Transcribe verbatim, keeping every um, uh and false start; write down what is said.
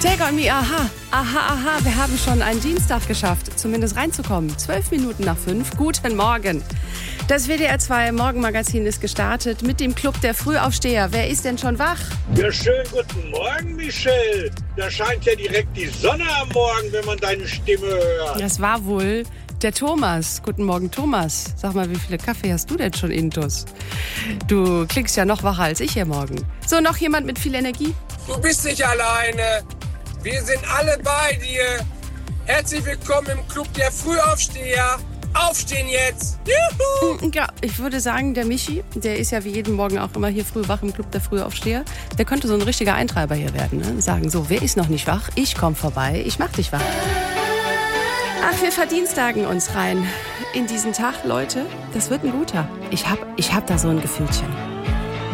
Take on me, aha, aha, aha, wir haben schon einen Dienstag geschafft, zumindest reinzukommen. Zwölf Minuten nach fünf, guten Morgen. Das W D R zwei Morgenmagazin ist gestartet mit dem Club der Frühaufsteher. Wer ist denn schon wach? Ja, schönen guten Morgen, Michelle. Da scheint ja direkt die Sonne am Morgen, wenn man deine Stimme hört. Das war wohl der Thomas. Guten Morgen, Thomas. Sag mal, wie viele Kaffee hast du denn schon intus? Du klingst ja noch wacher als ich hier morgen. So, noch jemand mit viel Energie? Du bist nicht alleine. Wir sind alle bei dir. Herzlich willkommen im Club der Frühaufsteher. Aufstehen jetzt! Juhu! Ja, ich würde sagen, der Michi, der ist ja wie jeden Morgen auch immer hier früh wach im Club der Frühaufsteher. Der könnte so ein richtiger Eintreiber hier werden. Ne? Sagen so, wer ist noch nicht wach? Ich komm vorbei, ich mach dich wach. Ach, wir verdienstagen uns rein in diesen Tag, Leute. Das wird ein guter. Ich hab, ich hab da so ein Gefühlchen.